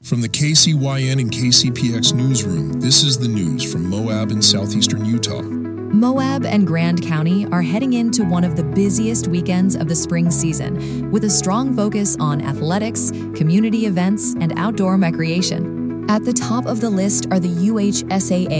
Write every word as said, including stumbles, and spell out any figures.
From the K C Y N and K C P X newsroom, this is the news from Moab in southeastern Utah. Moab and Grand County are heading into one of the busiest weekends of the spring season, with a strong focus on athletics, community events, and outdoor recreation. At the top of the list are the U H S A A